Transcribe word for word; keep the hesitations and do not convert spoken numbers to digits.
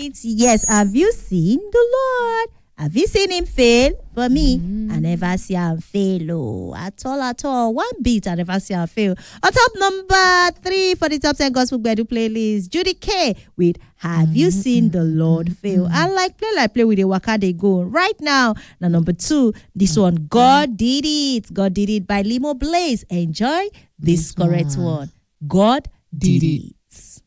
it. Yes, have you seen the Lord? Have you seen him fail? For me, mm. I never see him fail. Oh, at all, at all. One beat, I never see him fail. On top number three for the top ten gospel Gbedu playlist, Judy K with Have mm. You Seen the Lord Fail? Mm. I like play like play with the waka they go. Right now, now number two, this one, God Did It. God Did It by Limo Blaze. Enjoy this, this correct one. one. God Did, did it. it.